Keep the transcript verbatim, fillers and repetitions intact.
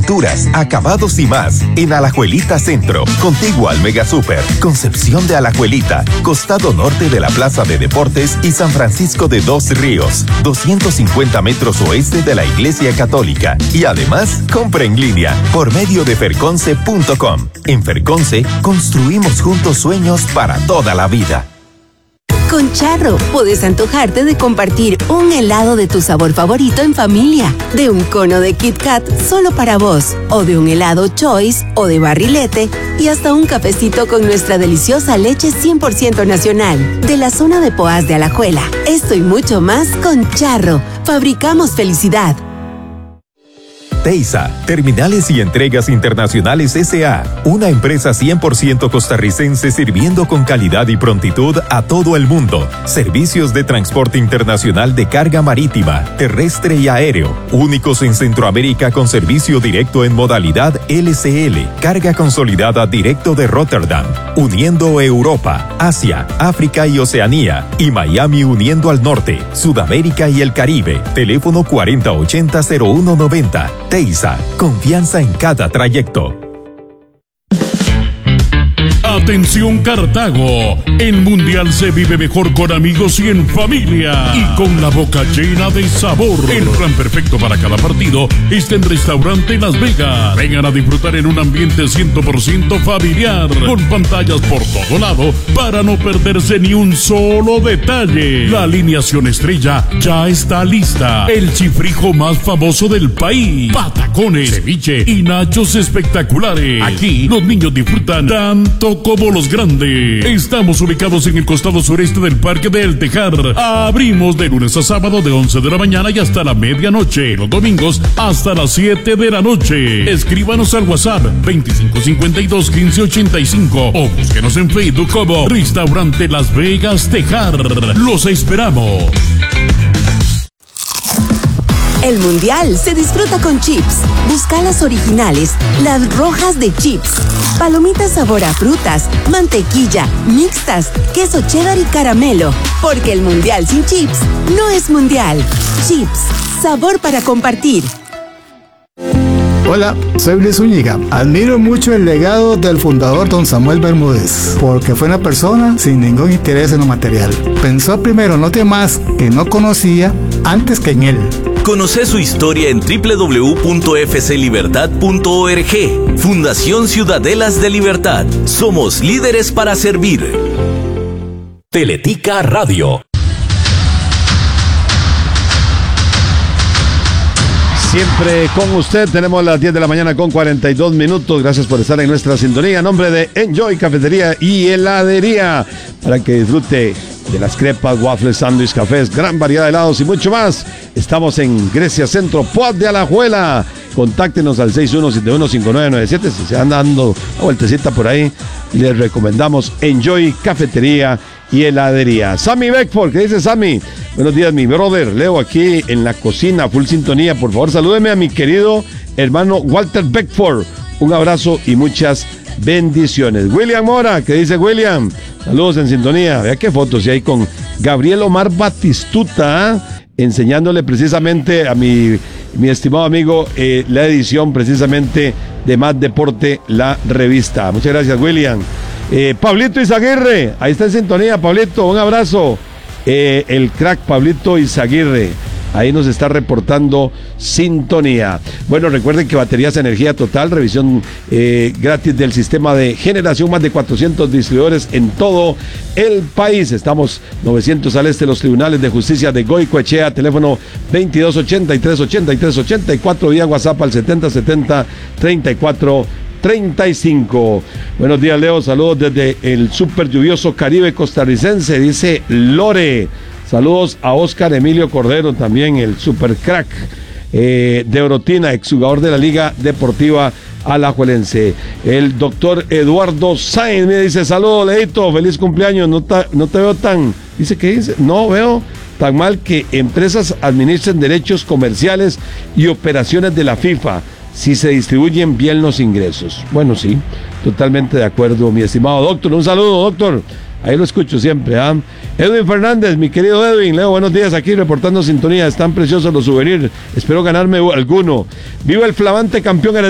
pinturas, acabados y más en Alajuelita Centro, contiguo al Mega Super, Concepción de Alajuelita, costado norte de la Plaza de Deportes y San Francisco de Dos Ríos, doscientos cincuenta metros oeste de la Iglesia Católica. Y además, compra en línea por medio de ferconce punto com. En Ferconce, construimos juntos sueños para toda la vida. Con Charro, puedes antojarte de compartir un helado de tu sabor favorito en familia, de un cono de Kit Kat solo para vos, o de un helado Choice o de barrilete, y hasta un cafecito con nuestra deliciosa leche cien por ciento nacional, de la zona de Poás de Alajuela. Esto y mucho más con Charro. Fabricamos felicidad. Teisa, Terminales y Entregas Internacionales S A, una empresa cien por ciento costarricense sirviendo con calidad y prontitud a todo el mundo. Servicios de transporte internacional de carga marítima, terrestre y aéreo, únicos en Centroamérica con servicio directo en modalidad L C L, carga consolidada directo de Rotterdam, uniendo Europa, Asia, África y Oceanía, y Miami uniendo al norte, Sudamérica y el Caribe. Teléfono cuarenta ochenta cero uno noventa. Teisa, confianza en cada trayecto. Atención Cartago, el mundial se vive mejor con amigos y en familia y con la boca llena de sabor. El plan perfecto para cada partido está en Restaurante Las Vegas. Vengan a disfrutar en un ambiente cien por ciento familiar, con pantallas por todo lado para no perderse ni un solo detalle. La alineación estrella ya está lista. El chifrijo más famoso del país, patacones, ceviche y nachos espectaculares. Aquí los niños disfrutan tanto como los grandes. Estamos ubicados en el costado sureste del Parque del Tejar. Abrimos de lunes a sábado de once de la mañana y hasta la medianoche. Los domingos hasta las siete de la noche. Escríbanos al WhatsApp veinticinco cincuenta y dos quince ochenta y cinco o búsquenos en Facebook como Restaurante Las Vegas Tejar. Los esperamos. El mundial se disfruta con chips. Busca las originales, las rojas de chips. Palomitas sabor a frutas, mantequilla, mixtas, queso cheddar y caramelo. Porque el mundial sin chips no es mundial. Chips, sabor para compartir. Hola, soy Luis Zúñiga. Admiro mucho el legado del fundador don Samuel Bermúdez, porque fue una persona sin ningún interés en lo material. Pensó primero en los demás que no conocía antes que en él. Conoce su historia en doble u doble u doble u punto f c libertad punto org. Fundación Ciudadelas de Libertad. Somos líderes para servir. Teletica Radio. Siempre con usted, tenemos las diez de la mañana con cuarenta y dos minutos. Gracias por estar en nuestra sintonía. En nombre de Enjoy Cafetería y Heladería, para que disfrute de las crepas, waffles, sándwiches, cafés, gran variedad de helados y mucho más. Estamos en Grecia Centro, Poás de Alajuela. Contáctenos al seis uno siete uno cinco nueve nueve siete. Si se anda dando una vueltecita por ahí, les recomendamos Enjoy Cafetería y Heladería. Sammy Beckford, ¿qué dice Sammy? Buenos días, mi brother. Leo aquí en la cocina, full sintonía. Por favor, salúdeme a mi querido hermano Walter Beckford. Un abrazo y muchas bendiciones. William Mora, ¿qué dice William? Saludos en sintonía. Vea qué fotos y hay con Gabriel Omar Batistuta, ¿eh? Enseñándole precisamente a mi, mi estimado amigo eh, la edición precisamente de Más Deporte, la revista. Muchas gracias, William. Eh, Pablito Izaguirre, ahí está en sintonía, Pablito, un abrazo. Eh, el crack Pablito Izaguirre, ahí nos está reportando sintonía. Bueno, recuerden que Baterías Energía Total, revisión eh, gratis del sistema de generación, más de cuatrocientos distribuidores en todo el país. Estamos novecientos al este de los tribunales de justicia de Goicoechea, teléfono veintidós ochenta y tres ochenta y tres ochenta y cuatro, vía WhatsApp al setenta setenta treinta y cuatro treinta y cinco. Buenos días, Leo, saludos desde el súper lluvioso Caribe costarricense, dice Lore. Saludos a Oscar Emilio Cordero, también el super crack eh, de Orotina, exjugador de la Liga Deportiva Alajuelense. El doctor Eduardo Sáenz me dice: saludos, Leito, feliz cumpleaños. No, ta, no te veo tan, dice que dice, no veo tan mal que empresas administren derechos comerciales y operaciones de la FIFA si se distribuyen bien los ingresos. Bueno, sí, totalmente de acuerdo, mi estimado doctor. Un saludo, doctor. Ahí lo escucho siempre, ¿ah? ¿eh? Edwin Fernández, mi querido Edwin, Leo, buenos días, aquí reportando sintonía. Están preciosos los souvenirs, espero ganarme alguno. Viva el flamante campeón